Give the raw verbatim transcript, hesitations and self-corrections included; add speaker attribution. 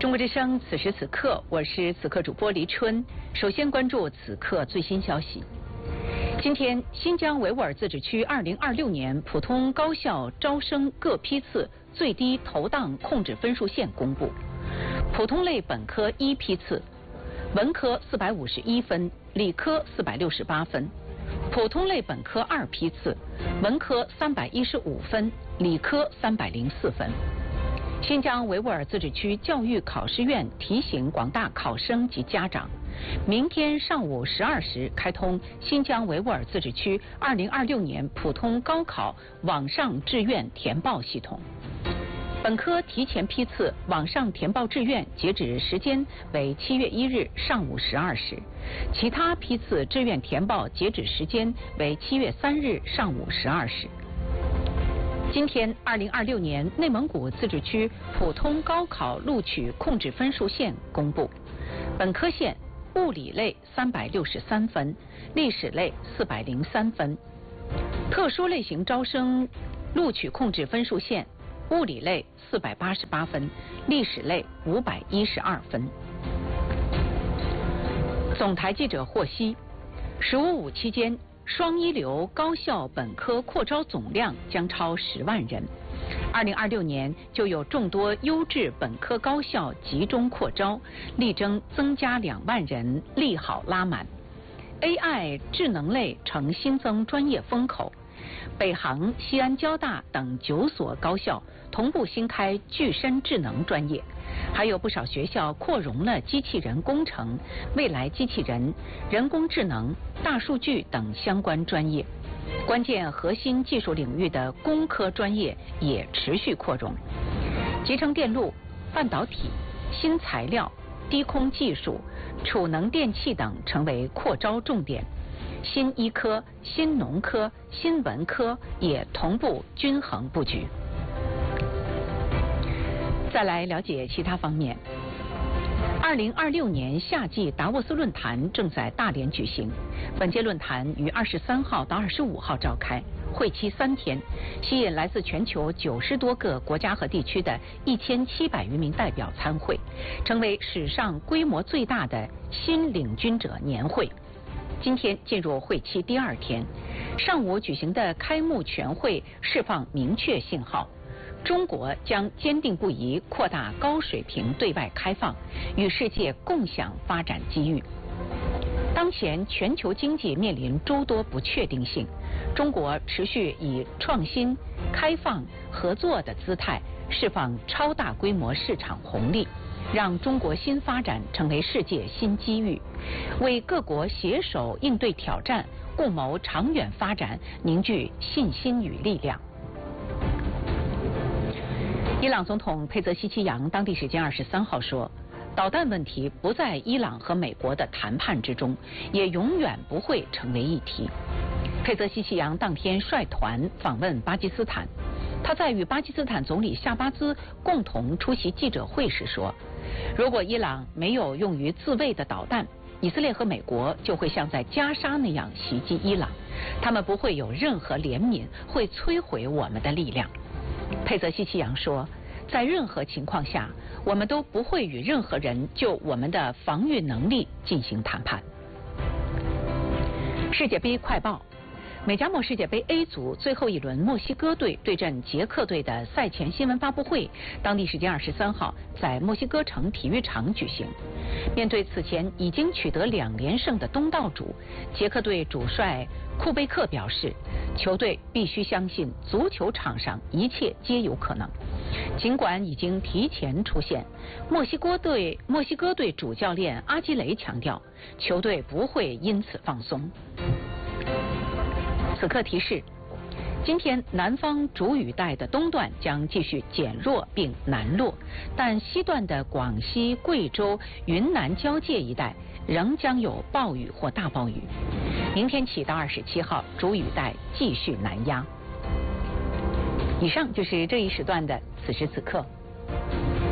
Speaker 1: 中国之声，此时此刻，我是此刻主播黎春。首先关注此刻最新消息。今天，新疆维吾尔自治区二零二六年普通高校招生各批次最低投档控制分数线公布。普通类本科一批次，文科四百五十一分，理科四百六十八分；普通类本科二批次，文科三百一十五分，理科三百零四分。新疆维吾尔自治区教育考试院提醒广大考生及家长，明天上午十二时开通新疆维吾尔自治区二零二六年普通高考网上志愿填报系统。本科提前批次网上填报志愿截止时间为七月一日上午十二时，其他批次志愿填报截止时间为七月三日上午十二时。今天，二零二六年内蒙古自治区普通高考录取控制分数线公布。本科线物理类三百六十三分，历史类四百零三分；特殊类型招生录取控制分数线，物理类四百八十八分，历史类五百一十二分。总台记者获悉，十五五期间，双一流高校本科扩招总量将超十万人。二零二六年就有众多优质本科高校集中扩招，力争增加两万人，利好拉满。A I 智能类成新增专业风口，北航、西安交大等九所高校同步新开具身智能专业，还有不少学校扩容了机器人工程、未来机器人、人工智能、大数据等相关专业。关键核心技术领域的工科专业也持续扩容，集成电路、半导体、新材料、低空技术、储能电气等成为扩招重点。新医科、新农科、新文科也同步均衡布局。再来了解其他方面。二零二六年夏季达沃斯论坛正在大连举行，本届论坛于二十三号到二十五号召开，会期三天，吸引来自全球九十多个国家和地区的一千七百余名代表参会，成为史上规模最大的新领军者年会。今天进入会期第二天，上午举行的开幕全会释放明确信号，中国将坚定不移扩大高水平对外开放，与世界共享发展机遇。当前全球经济面临诸多不确定性，中国持续以创新、开放、合作的姿态释放超大规模市场红利，让中国新发展成为世界新机遇，为各国携手应对挑战、共谋长远发展凝聚信心与力量。伊朗总统佩泽希奇扬当地时间二十三号说，导弹问题不在伊朗和美国的谈判之中，也永远不会成为议题。佩泽希奇扬当天率团访问巴基斯坦，他在与巴基斯坦总理夏巴兹共同出席记者会时说，如果伊朗没有用于自卫的导弹，以色列和美国就会像在加沙那样袭击伊朗，他们不会有任何怜悯，会摧毁我们的力量。佩泽希奇扬说，在任何情况下，我们都不会与任何人就我们的防御能力进行谈判。世界杯快报：美加墨世界杯 A 组最后一轮墨西哥队对阵捷克队的赛前新闻发布会，当地时间二十三号在墨西哥城体育场举行。面对此前已经取得两连胜的东道主，捷克队主帅库贝克表示，球队必须相信足球场上一切皆有可能。尽管已经提前出现，墨西哥队墨西哥队主教练阿基雷强调，球队不会因此放松。此刻提示，今天南方主雨带的东段将继续减弱并南落，但西段的广西、贵州、云南交界一带仍将有暴雨或大暴雨。明天起到二十七号，主雨带继续南压。以上就是这一时段的此时此刻。